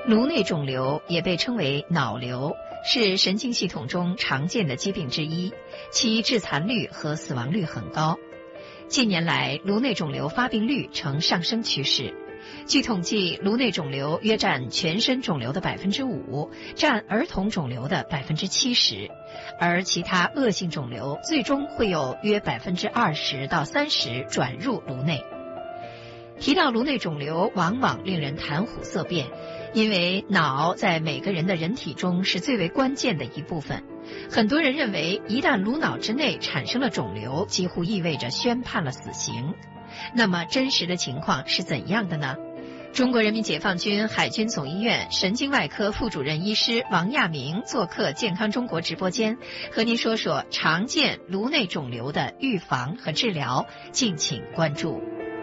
颅内肿瘤也被称为脑瘤，是神经系统中常见的疾病之一，其致残率和死亡率很高。近年来，颅内肿瘤发病率呈上升趋势。据统计，颅内肿瘤约占全身肿瘤的 5%， 占儿童肿瘤的 70%， 而其他恶性肿瘤最终会有约 20%到30% 转入颅内。提到颅内肿瘤，往往令人谈虎色变，因为脑在每个人的人体中是最为关键的一部分。很多人认为，一旦颅脑之内产生了肿瘤，几乎意味着宣判了死刑。那么真实的情况是怎样的呢？中国人民解放军海军总医院神经外科副主任医师王亚明做客健康中国直播间，和您说说常见颅内肿瘤的预防和治疗，敬请关注。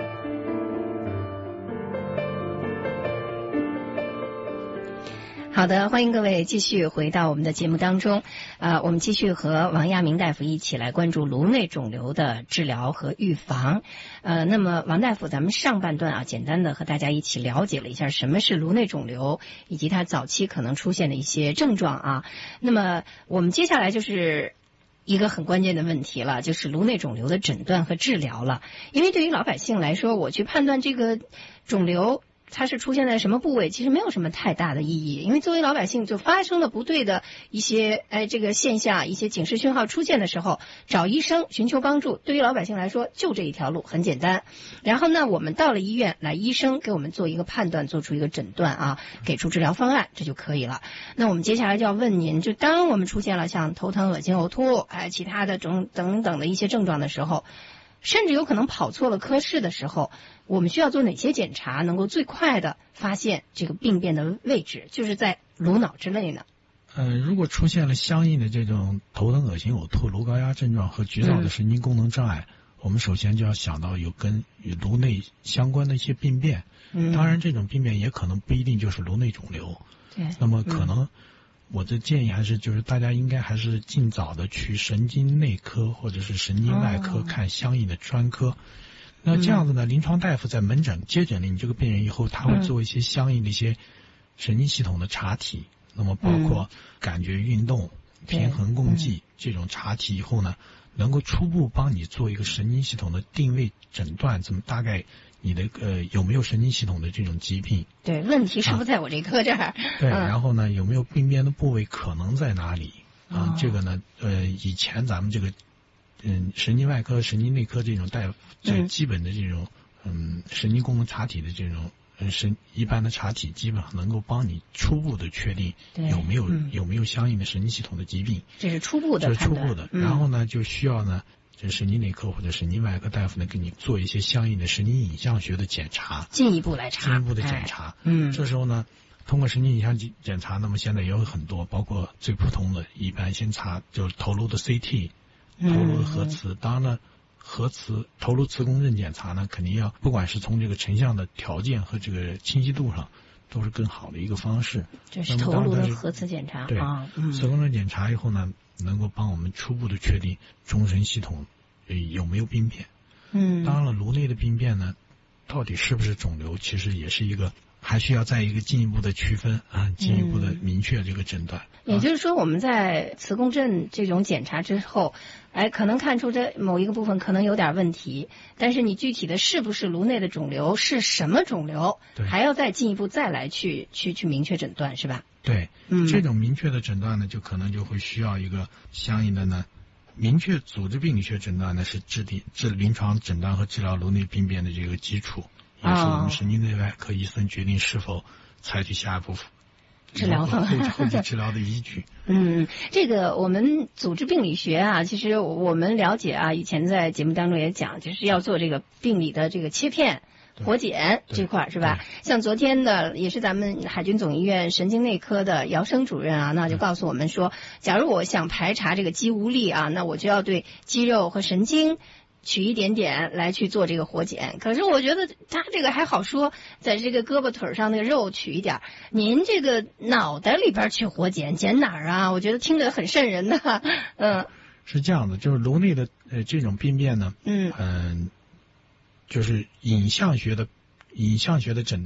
好的，欢迎各位继续回到我们的节目当中。我们继续和王亚明大夫一起来关注颅内肿瘤的治疗和预防。那么王大夫，咱们上半段简单的和大家一起了解了一下什么是颅内肿瘤，以及它早期可能出现的一些症状那么我们接下来就是一个很关键的问题了，就是颅内肿瘤的诊断和治疗了。因为对于老百姓来说，我去判断这个肿瘤它是出现在什么部位，其实没有什么太大的意义。因为作为老百姓，就发生了不对的一些这个现象，一些警示讯号出现的时候，找医生寻求帮助，对于老百姓来说就这一条路，很简单。然后呢，我们到了医院来，医生给我们做一个判断，做出一个诊断给出治疗方案，这就可以了。那我们接下来就要问您，就当我们出现了像头疼、恶心、呕吐其他的等等的一些症状的时候，甚至有可能跑错了科室的时候，我们需要做哪些检查能够最快的发现这个病变的位置，就是在颅脑之内呢？ 如果出现了相应的这种头疼、恶心、呕吐、颅高压症状和局灶的神经功能障碍，我们首先就要想到有跟颅内相关的一些病变。当然这种病变也可能不一定就是颅内肿瘤。 对。 那么可能我的建议还是就是大家应该还是尽早的去神经内科或者是神经外科看相应的专科。那这样子呢，临床大夫在门诊接诊了你这个病人以后，他会做一些相应的一些神经系统的查体，那么包括感觉运动、平衡共济这种查体以后呢，能够初步帮你做一个神经系统的定位诊断，怎么大概你的有没有神经系统的这种疾病？对， 问题是不是在我这科这儿？ 对，然后呢，有没有病变的部位可能在哪里？这个呢，以前咱们这个神经外科、神经内科这种大夫最基本的这种神经功能查体的这种一般的查体，基本上能够帮你初步的确定有没有相应的神经系统的疾病。 这是初步的判断。 这是初步的。然后呢，就需要呢，这神经内科或者神经外科大夫呢，给你做一些相应的神经影像学的检查， 进一步来查， 进一步的检查。这时候呢，通过神经影像检查，那么现在也有很多，包括最普通的，一般先查就是头颅的 CT， 头颅的核磁。当然了，头颅磁共振检查呢，肯定要不管是从这个成像的条件和这个清晰度上，都是更好的一个方式。 这是头颅的核磁检查。 对，磁共振检查以后呢，能够帮我们初步的确定中神系统有没有病变。当然了，颅内的病变呢，到底是不是肿瘤，其实也是一个还需要再一个进一步的区分进一步的明确这个诊断。 也就是说，我们在磁共振这种检查之后，可能看出这某一个部分可能有点问题，但是你具体的是不是颅内的肿瘤，是什么肿瘤，还要再进一步再来去明确诊断，是吧？ 对，这种明确的诊断呢，就可能就会需要一个相应的呢，明确组织病理学诊断呢，是临床诊断和治疗颅内病变的这个基础，也是我们神经内外科医生决定是否采取下一步治疗方案后期治疗的依据。 这个我们组织病理学其实我们了解以前在节目当中也讲，就是要做这个病理的这个切片活检这块是吧？像昨天的也是咱们海军总医院神经内科的姚生主任那就告诉我们说，假如我想排查这个肌无力那我就要对肌肉和神经取一点点来去做这个活检。可是我觉得他这个还好说，在这个胳膊腿上那个肉取一点，您这个脑袋里边去活检，检哪儿我觉得听得很瘆人的。 是这样的，就是颅内的这种病变呢，就是影像学的诊断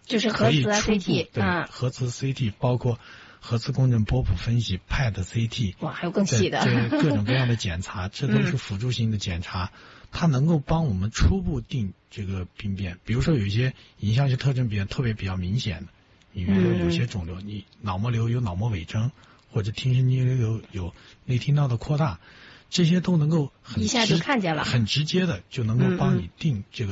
就是核磁啊 CT 对，核磁 CT 包括核磁共振波谱分析 PET CT， 哇，还有更细的， 这各种各样的检查，这都是辅助性的检查，它能够帮我们初步定这个病变。比如说有一些影像学特征比较明显的，比如说有些肿瘤，你脑膜瘤有脑膜伪征，或者听神经瘤有内听道的扩大，这些都能够一下就看见了， 很直接的就能够帮你定这个